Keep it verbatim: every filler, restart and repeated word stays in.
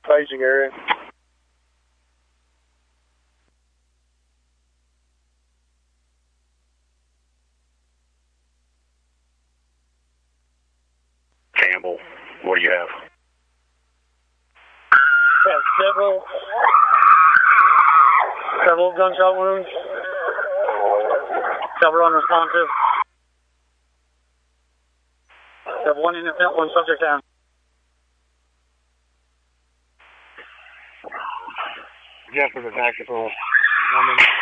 staging area. Campbell, what do you have? We have several, several gunshot wounds. Several unresponsive. We have one innocent, one subject down. Just for the tactical.